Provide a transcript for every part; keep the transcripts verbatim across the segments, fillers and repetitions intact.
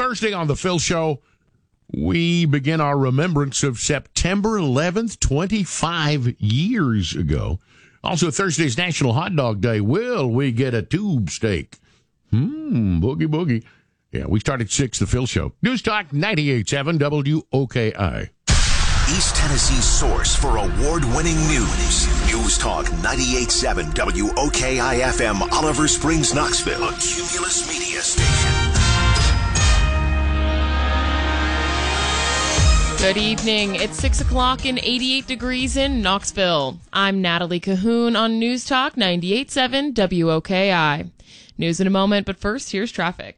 Thursday on The Phil Show, we begin our remembrance of September eleventh, twenty-five years ago. Also, Thursday's National Hot Dog Day. Will we get a tube steak? Hmm, boogie, boogie. Yeah, we start at six, The Phil Show. News Talk ninety-eight point seven W O K I. East Tennessee's source for award-winning news. News Talk ninety-eight point seven W O K I F M, Oliver Springs, Knoxville. A Cumulus Media Station. Good evening. It's six o'clock and eighty-eight degrees in Knoxville. I'm Natalie Cahoon on News Talk ninety-eight point seven W O K I. News in a moment, but first, here's traffic.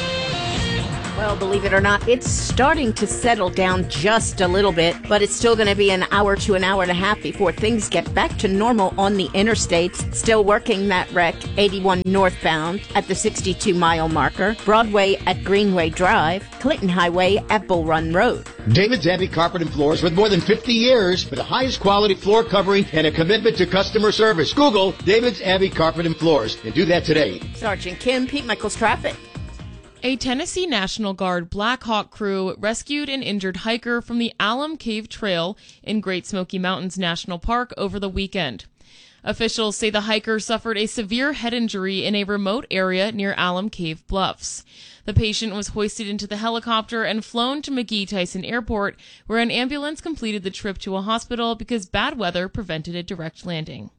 Well, believe it or not, it's starting to settle down just a little bit, but it's still going to be an hour to an hour and a half before things get back to normal on the interstates. Still working that wreck, eighty-one northbound at the sixty-two mile marker, Broadway at Greenway Drive, Clinton Highway at Bull Run Road. David's Abbey Carpet and Floors with more than fifty years for the highest quality floor covering and a commitment to customer service. Google David's Abbey Carpet and Floors and do that today. Sergeant Kim, Pete Michaels Traffic. A Tennessee National Guard Black Hawk crew rescued an injured hiker from the Alum Cave Trail in Great Smoky Mountains National Park over the weekend. Officials say the hiker suffered a severe head injury in a remote area near Alum Cave Bluffs. The patient was hoisted into the helicopter and flown to McGee Tyson Airport, where an ambulance completed the trip to a hospital because bad weather prevented a direct landing.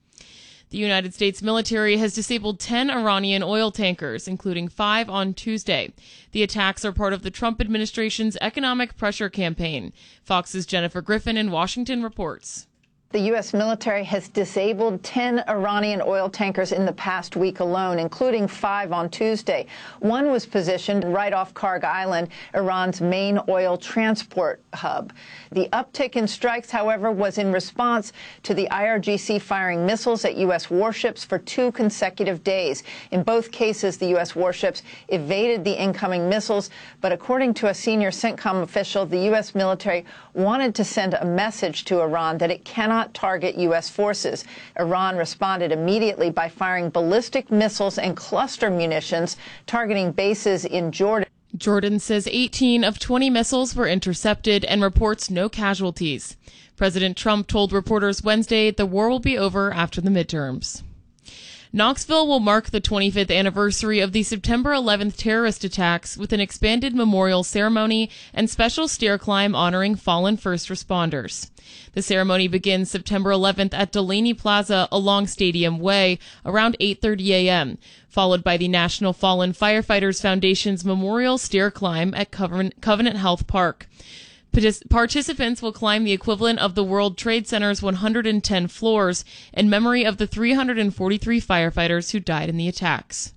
The United States military has disabled ten Iranian oil tankers, including five on Tuesday. The attacks are part of the Trump administration's economic pressure campaign. Fox's Jennifer Griffin in Washington reports. The U S military has disabled ten Iranian oil tankers in the past week alone, including five on Tuesday. One was positioned right off Karg Island, Iran's main oil transport hub. The uptick in strikes, however, was in response to the I R G C firing missiles at U S warships for two consecutive days. In both cases, the U S warships evaded the incoming missiles, but according to a senior CENTCOM official, the U S military wanted to send a message to Iran that it cannot target U S forces. Iran responded immediately by firing ballistic missiles and cluster munitions targeting bases in Jordan. Jordan says eighteen of twenty missiles were intercepted and reports no casualties. President Trump told reporters Wednesday the war will be over after the midterms. Knoxville will mark the twenty-fifth anniversary of the September eleventh terrorist attacks with an expanded memorial ceremony and special stair climb honoring fallen first responders. The ceremony begins September eleventh at Delaney Plaza along Stadium Way around eight thirty a.m., followed by the National Fallen Firefighters Foundation's memorial stair climb at Covenant Health Park. Participants will climb the equivalent of the World Trade Center's one hundred ten floors in memory of the three hundred forty-three firefighters who died in the attacks.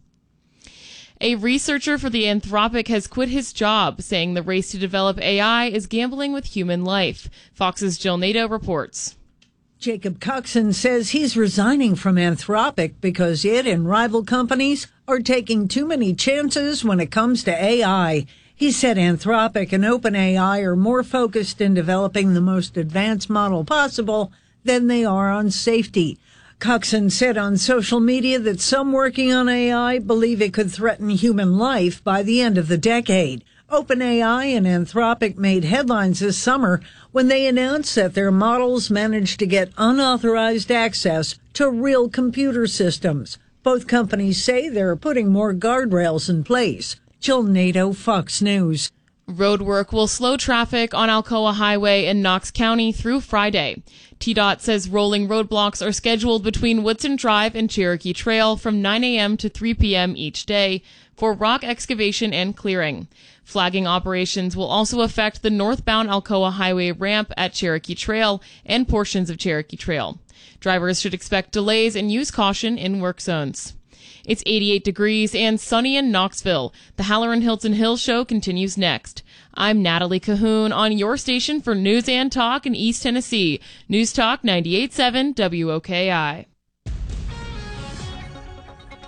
A researcher for the Anthropic has quit his job, saying the race to develop A I is gambling with human life. Fox's Jill Nato reports. Jacob Coxon says he's resigning from Anthropic because it and rival companies are taking too many chances when it comes to A I. He said Anthropic and OpenAI are more focused in developing the most advanced model possible than they are on safety. Coxon said on social media that some working on A I believe it could threaten human life by the end of the decade. OpenAI and Anthropic made headlines this summer when they announced that their models managed to get unauthorized access to real computer systems. Both companies say they're putting more guardrails in place. Jill Nato, Fox News. Road work will slow traffic on Alcoa Highway in Knox County through Friday. T DOT says rolling roadblocks are scheduled between Woodson Drive and Cherokee Trail from nine a.m. to three p.m. each day for rock excavation and clearing. Flagging operations will also affect the northbound Alcoa Highway ramp at Cherokee Trail and portions of Cherokee Trail. Drivers should expect delays and use caution in work zones. It's eighty-eight degrees and sunny in Knoxville. The Halloran Hilton Hill Show continues next. I'm Natalie Cahoon on your station for news and talk in East Tennessee. News Talk ninety-eight point seven W O K I.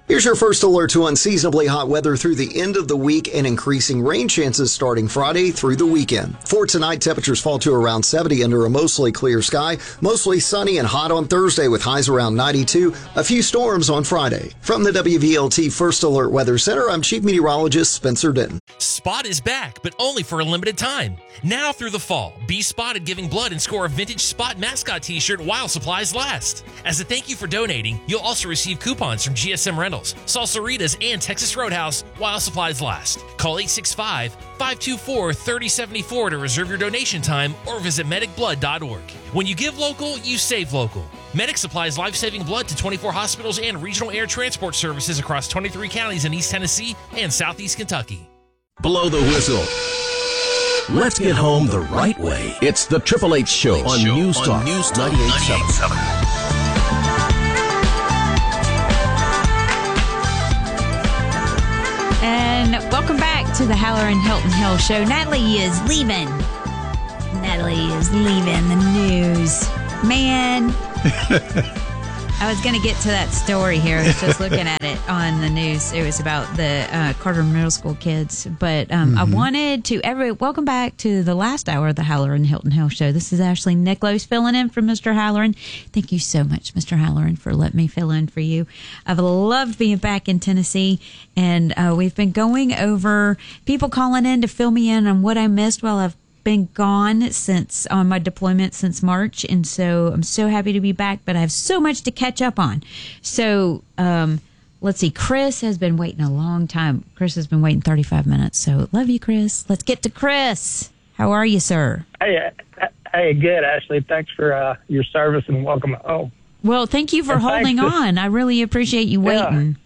Here's your first alert to unseasonably hot weather through the end of the week and increasing rain chances starting Friday through the weekend. For tonight, temperatures fall to around seventy under a mostly clear sky, mostly sunny and hot on Thursday with highs around ninety-two, a few storms on Friday. From the W V L T First Alert Weather Center, I'm Chief Meteorologist Spencer Denton. Spot is back, but only for a limited time. Now through the fall, be spotted giving blood and score a vintage Spot mascot t-shirt while supplies last. As a thank you for donating, you'll also receive coupons from G S M Rentals, Salsaritas, and Texas Roadhouse while supplies last. Call eight six five, five two four, three oh seven four to reserve your donation time or visit medic blood dot org. When you give local, you save local. Medic supplies life-saving blood to twenty-four hospitals and regional air transport services across twenty-three counties in East Tennessee and Southeast Kentucky. Blow the whistle. Let's get home the right way. It's the Triple H Show on News Talk ninety-eight point seven. And welcome back to the Halloran Hilton Hill Show. Natalie is leaving. Natalie is leaving the news. Man. I was going to get to that story here. I was just looking at it on the news. It was about the uh, Carter Middle School kids. But um, mm-hmm. I wanted to, every welcome back to the last hour of the Halloran Hilton Hill Show. This is Ashley Nicholas filling in for Mister Halloran. Thank you so much, Mister Halloran, for letting me fill in for you. I've loved being back in Tennessee, and uh, we've been going over people calling in to fill me in on what I missed while I've been gone since on my deployment since March, and so I'm so happy to be back, but I have so much to catch up on. So um let's see, Chris has been waiting a long time. Chris has been waiting thirty-five minutes, so love you, Chris. Let's get to Chris. How are you, sir? Hey, hey, good, Ashley. Thanks for uh, your service and welcome home. Well, thank you for and holding on. I really appreciate you waiting. Yeah.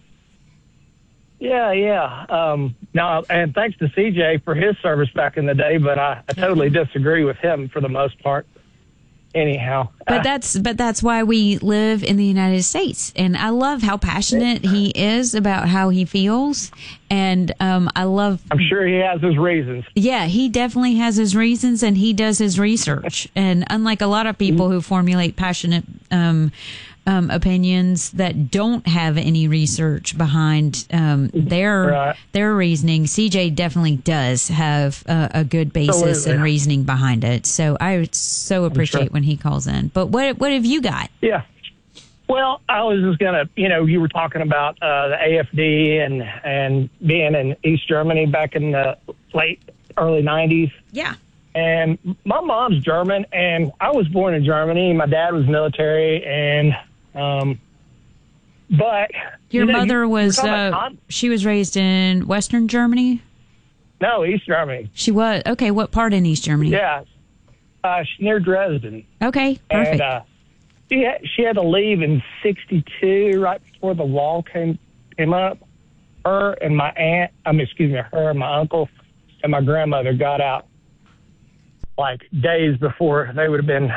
Yeah, yeah. Um, now, and thanks to C J for his service back in the day, but I, I totally disagree with him for the most part. Anyhow, but that's but that's why we live in the United States, and I love how passionate he is about how he feels, and um, I love. I'm sure he has his reasons. Yeah, he definitely has his reasons, and he does his research. And unlike a lot of people who formulate passionate um, um, opinions that don't have any research behind um, their right. their reasoning, C J definitely does have a, a good basis Absolutely. and reasoning behind it. So I so appreciate sure. when he calls in. But what what have you got? Yeah. Well, I was just gonna, you know, you were talking about uh, the A F D and and being in East Germany back in the late early nineties. Yeah. And my mom's German, and I was born in Germany. My dad was military, and um, but your you know, mother you, was uh, she was raised in Western Germany. No, East Germany. She was okay. What part in East Germany? Yeah, uh, near Dresden. Okay, perfect. And, uh, she had, she had to leave in sixty-two, right before the wall came came up. Her and my aunt, I mean, excuse me, her and my uncle and my grandmother got out like days before they would have been,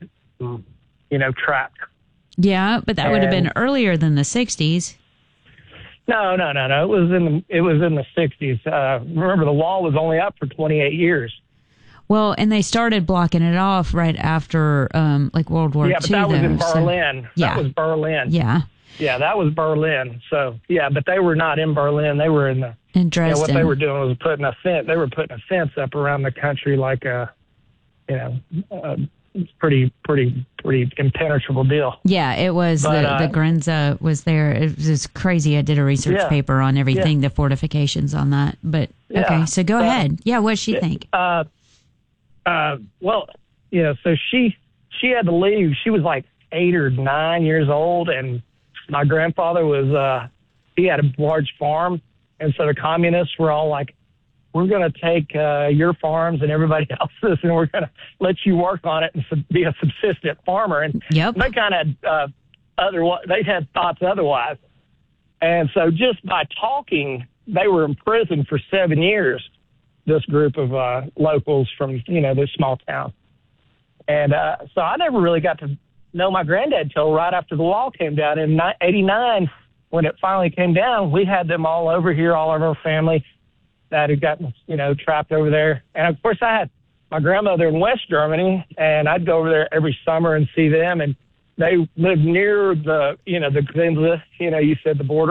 you know, trapped. Yeah, but that and, would have been earlier than the sixties. No, no, no, no. It was in the it was in the sixties. Uh, remember, the wall was only up for twenty-eight years. Well, and they started blocking it off right after, um, like World War Two. Yeah, but that was though, in so, Berlin. yeah. That was Berlin. Yeah. Yeah, that was Berlin. So, yeah, but they were not in Berlin. They were in the... In Dresden. You know, what they were doing was putting a fence. They were putting a fence up around the country like a, you know, a pretty, pretty, pretty impenetrable deal. Yeah, it was. But, the, uh, the Grenza was there. It was just crazy. I did a research Yeah. paper on everything, Yeah. the fortifications on that. But, Yeah. okay, so go So- ahead. Yeah, what'd she think? Uh, uh, well, yeah, so she she had to leave. She was like eight or nine years old, and my grandfather was, uh, he had a large farm, and so the communists were all like, we're going to take uh, your farms and everybody else's, and we're going to let you work on it and sub- be a subsistent farmer. And Yep. they kind of, uh, other, they had thoughts otherwise. And so just by talking, they were in prison for seven years, this group of uh, locals from, you know, this small town. And uh, so I never really got to know my granddad till right after the wall came down in eighty-nine. When it finally came down, we had them all over here, all of our family that had gotten, you know, trapped over there. And of course, I had my grandmother in West Germany, and I'd go over there every summer and see them. And they lived near the, you know, the Grenze, you know, you said the border.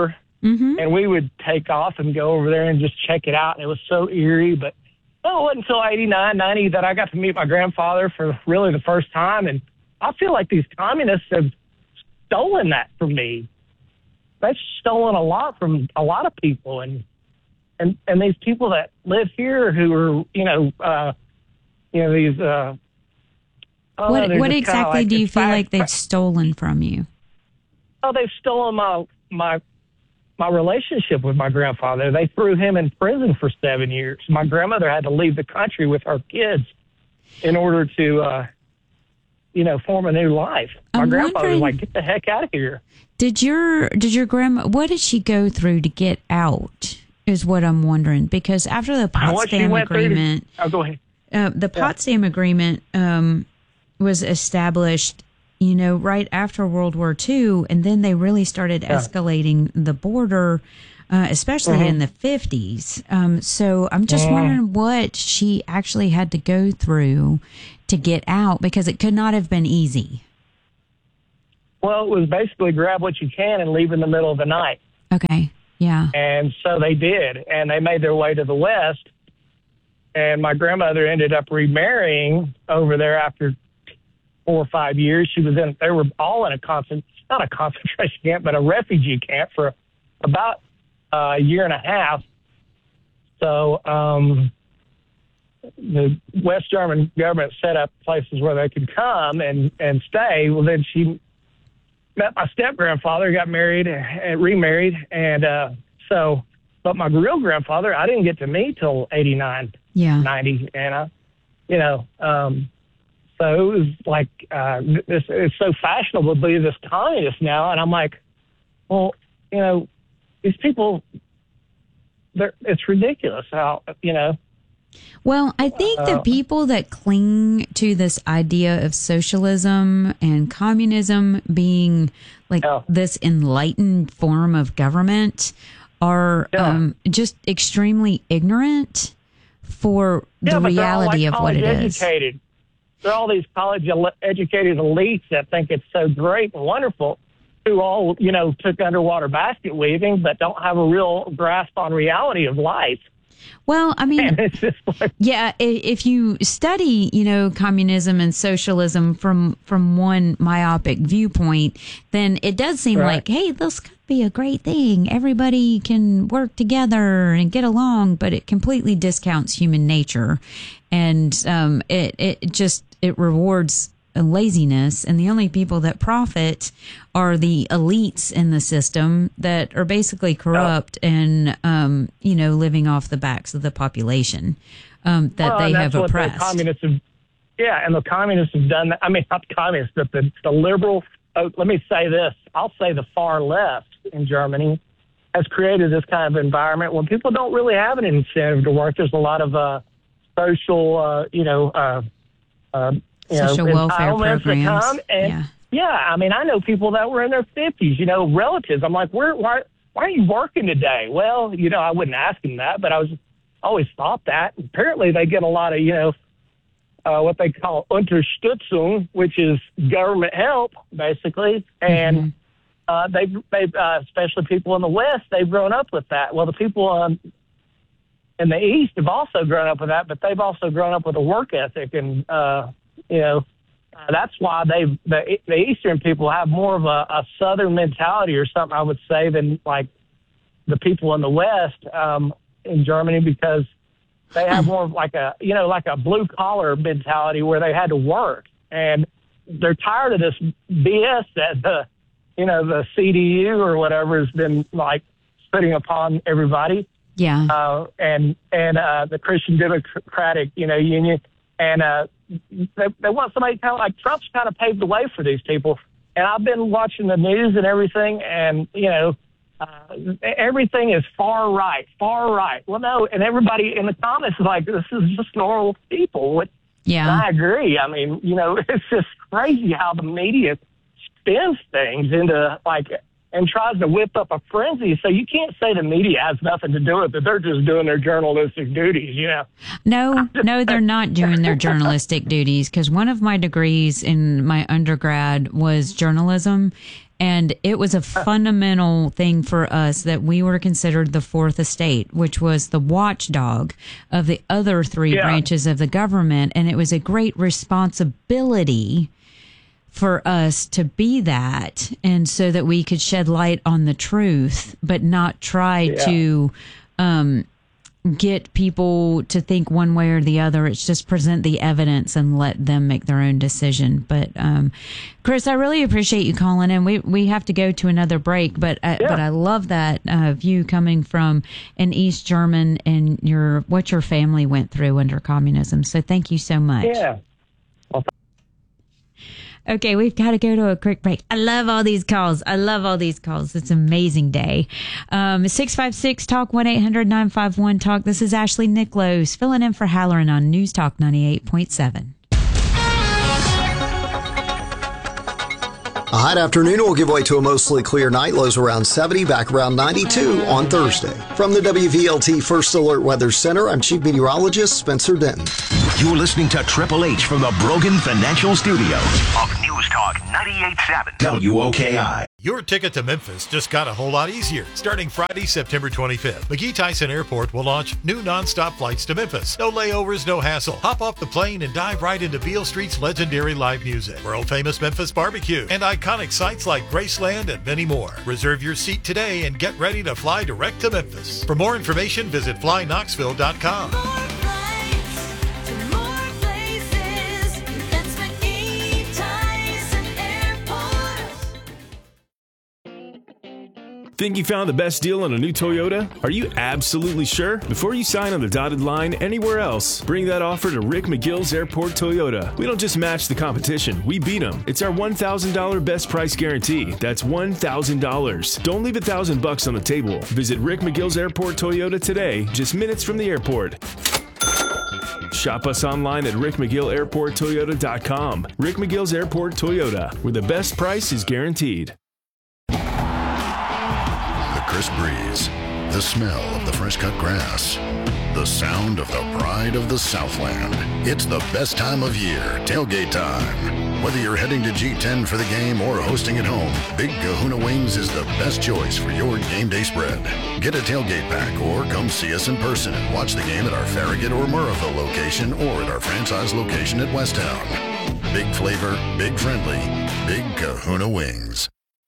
Mm-hmm. And we would take off and go over there and just check it out. And it was so eerie. But well, it wasn't until eighty-nine, ninety that I got to meet my grandfather for really the first time. And I feel like these communists have stolen that from me. They've stolen a lot from a lot of people. And and, and these people that live here who are, you know, uh, you know, these... Uh, oh, what no, what just exactly like do you feel fast, like they've stolen from you? Oh, they've stolen my my my relationship with my grandfather. They threw him in prison for seven years. My grandmother had to leave the country with her kids in order to, uh, you know, form a new life. My I'm grandfather was wondering- like, "Get the heck out of here." Did your did your grandma? What did she go through to get out? Is what I'm wondering, because after the What she Potsdam went through to- Agreement, oh, go ahead. uh, the Potsdam Agreement um, was established, you know, right after World War Two, and then they really started Yeah. escalating the border, uh, especially Mhm. in the fifties. Um, so I'm just Mhm. wondering what she actually had to go through to get out, because it could not have been easy. Well, it was basically grab what you can and leave in the middle of the night. Okay. Yeah. And so they did, and they made their way to the West. And my grandmother ended up remarrying over there after four or five years. She was in, they were all in a concent, not a concentration camp, but a refugee camp for about a year and a half. So um, the West German government set up places where they could come and, and stay. Well, then she met my step-grandfather, got married and remarried. And uh, so, but my real grandfather, I didn't get to meet till eighty-nine, Yeah. ninety. And, I, you know, um, so it was like, uh, this, it's so fashionable to be this communist now. And I'm like, well, you know, these people, they're, it's ridiculous how, you know. Well, I think the Uh, people that cling to this idea of socialism and communism being like this enlightened form of government are um, just extremely ignorant for the Yeah, but they're all, reality like, of what it college is. educated. They're all these college ele- educated elites that think it's so great and wonderful, who all, you know, took underwater basket weaving, but don't have a real grasp on reality of life. Well, I mean, And it's just like, yeah, i- if you study, you know, communism and socialism from from one myopic viewpoint, then it does seem Right. like, hey, this could be a great thing. Everybody can work together and get along, but it completely discounts human nature, and um, it it just it rewards laziness, and the only people that profit are the elites in the system that are basically corrupt and um, you know, living off the backs of the population um, that well, they and have that's what oppressed. the communists have, yeah, and the communists have done that. I mean, not the communists, but the, the liberal, oh, let me say this, I'll say the far left in Germany has created this kind of environment when people don't really have an incentive to work. There's a lot of uh, social, uh, you know, uh, uh, you Social know, welfare entitlements that programs. come. And Yeah. yeah, I mean, I know people that were in their fifties, you know, relatives. I'm like, where, why, why are you working today? Well, you know, I wouldn't ask them that, but I was always thought that. Apparently, they get a lot of, you know, uh, what they call Unterstützung, which is government help, basically. And uh, they've, they've uh, especially people in the West, they've grown up with that. Well, the people um, in the East have also grown up with that, but they've also grown up with a work ethic. And, uh, you know, uh, that's why they the, the Eastern people have more of a, a Southern mentality or something, I would say, than like the people in the West um, in Germany, because they have more of like a, you know, like a blue collar mentality where they had to work, and they're tired of this B S that the, you know, the C D U or whatever has been like putting upon everybody. Yeah. Uh, and, and, uh, the Christian Democratic, you know, Union. And, uh, they, they want somebody kind of like Trump's kind of paved the way for these people. And I've been watching the news and everything, and, you know, uh, everything is far right, far right. Well, no, and everybody in the comments is like, this is just normal people. What, Yeah. and I agree. I mean, you know, it's just crazy how the media spins things into like, and tries to whip up a frenzy. So you can't say the media has nothing to do with it. They're just doing their journalistic duties, you know. No, no, they're not doing their journalistic duties, because one of my degrees in my undergrad was journalism, And it was a fundamental thing for us that we were considered the fourth estate, which was the watchdog of the other three Yeah. branches of the government. And it was a great responsibility for us to be that, and so that we could shed light on the truth, but not try Yeah. to um, get people to think one way or the other. It's just present the evidence and let them make their own decision. But um, Chris, I really appreciate you calling in. We we have to go to another break, but I, Yeah. but I love that uh, view coming from an East German and your what your family went through under communism. So thank you so much. Yeah. Okay, we've got to go to a quick break. I love all these calls. I love all these calls. It's an amazing day. Um, six five six talk, one eight hundred nine five one talk. This is Ashley Nicklos filling in for Halloran on News Talk ninety-eight point seven. A hot afternoon will give way to a mostly clear night. Lows around seventy, back around ninety-two on Thursday. From the W V L T First Alert Weather Center, I'm Chief Meteorologist Spencer Denton. You're listening to Triple H from the Brogan Financial Studios of News Talk ninety-eight point seven W O K I. Your ticket to Memphis just got a whole lot easier. Starting Friday, September twenty-fifth, McGee Tyson Airport will launch new nonstop flights to Memphis. No layovers, no hassle. Hop off the plane and dive right into Beale Street's legendary live music, world-famous Memphis barbecue, and iconic sites like Graceland and many more. Reserve your seat today and get ready to fly direct to Memphis. For more information, visit fly knoxville dot com. Think you found the best deal on a new Toyota? Are you absolutely sure? Before you sign on the dotted line anywhere else, bring that offer to Rick McGill's Airport Toyota. We don't just match the competition, we beat them. It's our one thousand dollars best price guarantee. That's one thousand dollars. Don't leave a thousand bucks on the table. Visit Rick McGill's Airport Toyota today, just minutes from the airport. Shop us online at rick mcgill airport toyota dot com. Rick McGill's Airport Toyota, where the best price is guaranteed. Crisp breeze, the smell of the fresh cut grass, the sound of the pride of the Southland. It's the best time of year, tailgate time. Whether you're heading to G ten for the game or hosting at home, Big Kahuna Wings is the best choice for your game day spread. Get a tailgate pack or come see us in person and watch the game at our Farragut or Murrayville location or at our franchise location at Westtown. Big flavor, big friendly, Big Kahuna Wings.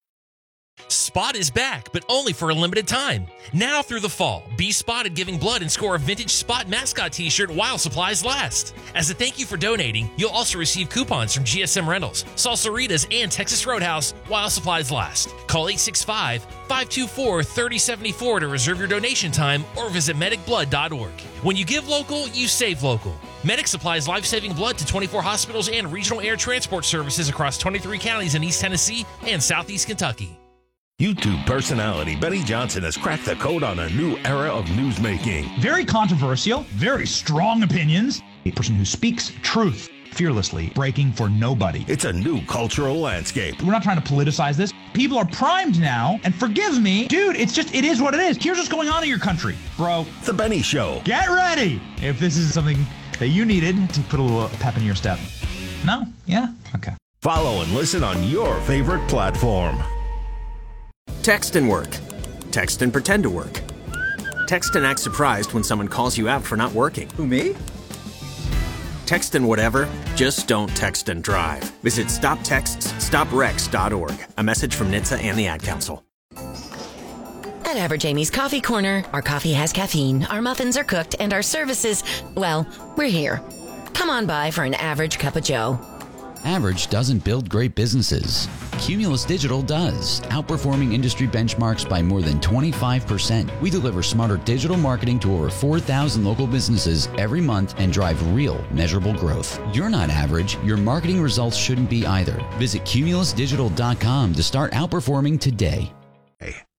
Spot is back, but only for a limited time. Now through the fall, be spotted giving blood and score a vintage Spot mascot t-shirt while supplies last. As a thank you for donating, you'll also receive coupons from G S M Rentals, Salsaritas, and Texas Roadhouse while supplies last. Call eight six five, five two four, three oh seven four to reserve your donation time or visit medic blood dot org. When you give local, you save local. Medic supplies life-saving blood to twenty-four hospitals and regional air transport services across twenty-three counties in East Tennessee and Southeast Kentucky. YouTube personality Benny Johnson has cracked the code on a new era of newsmaking. Very controversial, very strong opinions. A person who speaks truth fearlessly, breaking for nobody. It's a new cultural landscape. We're not trying to politicize this. People are primed now, and forgive me, dude, it's just, it is what it is. Here's what's going on in your country, bro. The Benny Show. Get ready if this is something that you needed to put a little pep in your step. No? Yeah? Okay. Follow and listen on your favorite platform. Text and work. Text and pretend to work. Text and act surprised when someone calls you out for not working. Who, me? Text and whatever, just don't text and drive. Visit stop texts stop wrecks dot org. A message from N H T S A and the Ad Council. At Average Amy's Coffee Corner, our coffee has caffeine, our muffins are cooked, and our services, well, we're here. Come on by for an average cup of joe. Average doesn't build great businesses. Cumulus Digital does, outperforming industry benchmarks by more than twenty-five percent. We deliver smarter digital marketing to over four thousand local businesses every month and drive real, measurable growth. You're not average. Your marketing results shouldn't be either. Visit cumulus digital dot com to start outperforming today.